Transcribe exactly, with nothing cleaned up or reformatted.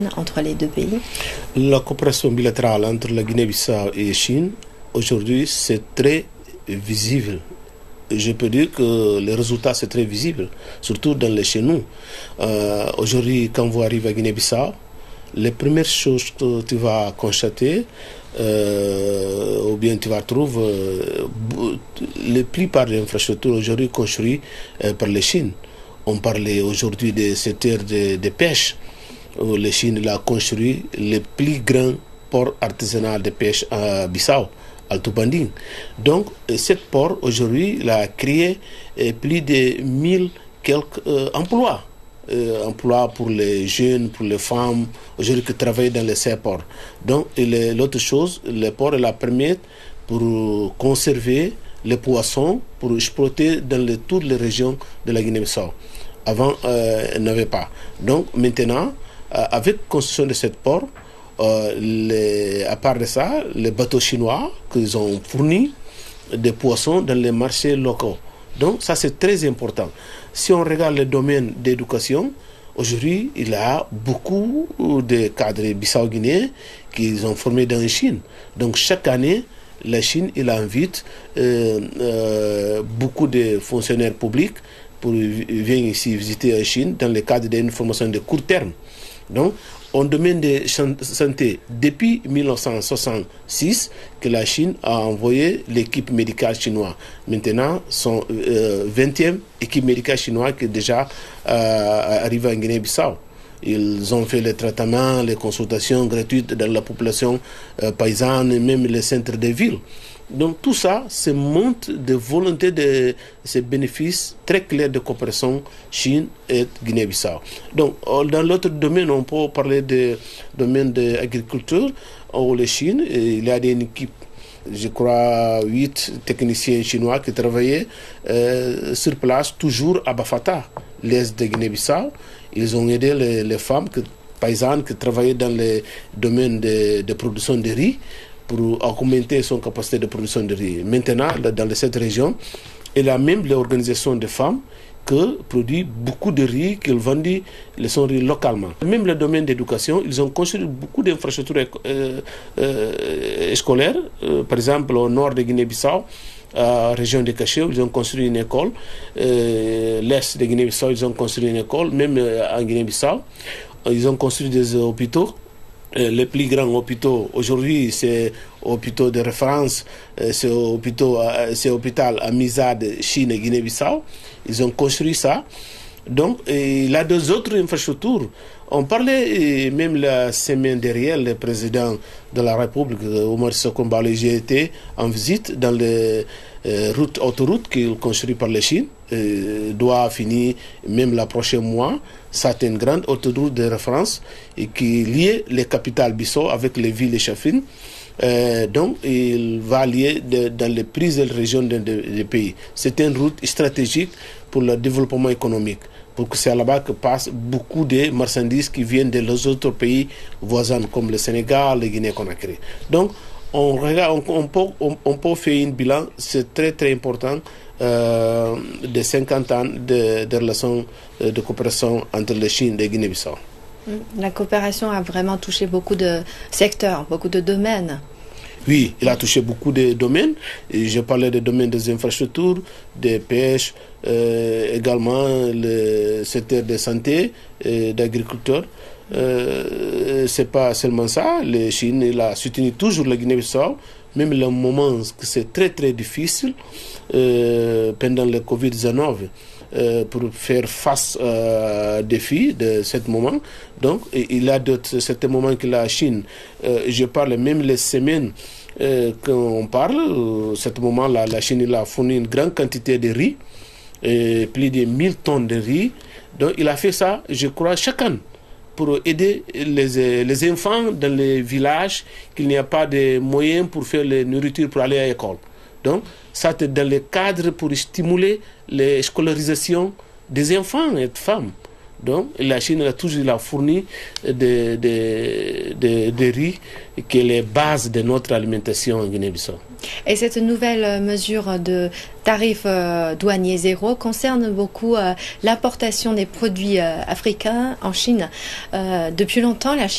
entre les deux pays? La coopération bilatérale entre la Guinée-Bissau et la Chine, aujourd'hui, c'est très visible. Je peux dire que le résultat, c'est très visible, surtout dans les chez nous. Euh, aujourd'hui, quand vous arrivez à Guinée-Bissau, les premières choses que tu vas constater, euh, ou bien tu vas trouver, euh, la plupart des infrastructures aujourd'hui construites euh, par la Chine. On parlait aujourd'hui des secteurs de, de pêche. La Chine a construit le plus grand port artisanal de pêche à Bissau, Alto Banding. Donc, ce port aujourd'hui a créé plus de mille quelques euh, emplois. Euh, emplois pour les jeunes, pour les femmes, aujourd'hui qui travaillent dans les ces ports. Donc, l'autre chose, le port la permet pour conserver les poissons, pour exploiter dans les, toutes les régions de la Guinée-Bissau. Avant, euh, il n'y avait pas. Donc, maintenant, avec la construction de ce port, euh, les, à part de ça, les bateaux chinois qu'ils ont fourni des poissons dans les marchés locaux. Donc ça c'est très important. Si on regarde le domaine d'éducation, aujourd'hui il y a beaucoup de cadres bissau-guinéens qui sont formés dans la Chine. Donc chaque année, la Chine il invite euh, euh, beaucoup de fonctionnaires publics pour venir ici visiter la Chine dans le cadre d'une formation de court terme. Donc, on domaine de santé, depuis mille neuf cent soixante-six, que la Chine a envoyé l'équipe médicale chinoise. Maintenant, son euh, vingtième équipe médicale chinoise qui est déjà euh, arrivée en Guinée-Bissau. Ils ont fait les traitements, les consultations gratuites dans la population euh, paysanne et même les centres de ville. Donc tout ça, c'est montre de volonté de ces bénéfices très clairs de coopération Chine et Guinée-Bissau. Donc dans l'autre domaine, on peut parler de domaine de l'agriculture ou la Chine. Il y a une équipe, je crois, huit techniciens chinois qui travaillaient euh, sur place, toujours à Bafata, l'est de Guinée-Bissau. Ils ont aidé les, les femmes que, paysannes qui travaillaient dans le domaine de, de production de riz, pour augmenter son capacité de production de riz. Maintenant, dans cette région, il y a même l'organisation de femmes qui produit beaucoup de riz, qu'ils vendent son riz localement. Même le domaine d'éducation, ils ont construit beaucoup d'infrastructures euh, euh, scolaires. Euh, par exemple, au nord de Guinée-Bissau, à la région de Cacheu, ils ont construit une école. Euh, L'est de Guinée-Bissau, ils ont construit une école. Même en Guinée-Bissau, ils ont construit des hôpitaux. Les plus grands hôpitaux, aujourd'hui, c'est hôpitaux de référence, c'est l'hôpital à Misad, Chine et Guinée-Bissau. Ils ont construit ça. Donc, il y a deux autres infrastructures. On parlait même la semaine dernière, le président de la République, Omar Sissoko Embaló, j'ai été en visite dans les euh, routes, autoroutes qu'il construit par la Chine. Euh, doit finir même le prochain mois. C'est une grande autoroute de référence et qui lie les capitales Bissau avec les villes échaffines. Euh, donc, il va lier de, dans les prises de régions des de, de pays. C'est une route stratégique pour le développement économique. Pour que c'est là-bas que passent beaucoup de marchandises qui viennent des autres pays voisins comme le Sénégal, le Guinée-Conakry. Donc, on, regarde, on, on, peut, on, on peut faire un bilan, c'est très très important, euh, de cinquante ans de, de relations de coopération entre la Chine et la Guinée-Bissau. La coopération a vraiment touché beaucoup de secteurs, beaucoup de domaines. Oui, il a touché beaucoup de domaines. Et je parlais des domaines des infrastructures, des pêches, euh, également le secteur de santé et d'agriculture. Euh, c'est pas seulement ça. La Chine il a soutenu toujours la Guinée-Bissau, même le moment que c'est très très difficile euh, pendant le Covid dix-neuf. Euh, pour faire face euh, aux défis de ce moment. Donc, il y a d'autres, certains moments que la Chine, euh, je parle même les semaines euh, qu'on parle, euh, ce moment-là, la Chine il a fourni une grande quantité de riz, et plus de mille tonnes de riz. Donc, il a fait ça, je crois, chaque année, pour aider les, les enfants dans les villages, qu'il n'y a pas de moyens pour faire la nourriture pour aller à l'école. Donc, ça c'est dans le cadre pour stimuler la scolarisation des enfants et des femmes. Donc, la Chine a toujours la fourni de, de, de, de riz qui est la base de notre alimentation en Guinée-Bissau. Et cette nouvelle mesure de tarif euh, douanier zéro concerne beaucoup euh, l'importation des produits euh, africains en Chine. Euh, depuis longtemps, la Chine